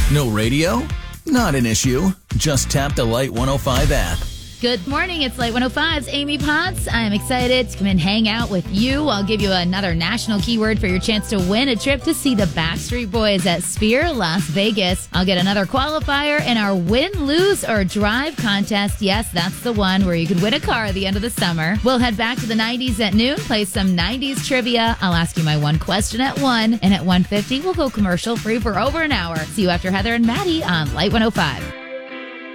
No radio? Not an issue. Just tap the Light 105 app. Good morning. It's Light 105's Amy Potts. I'm excited to come and hang out with you. I'll give you another national keyword for your chance to win a trip to see the Backstreet Boys at Sphere, Las Vegas. I'll get another qualifier in our Win, Lose, or Drive contest. Yes, that's the one where you could win a car at the end of the summer. We'll head back to the 90s at noon, play some 90s trivia. I'll ask you my one question at 1, and at 1:50, we'll go commercial free for over an hour. See you after Heather and Maddie on Light 105.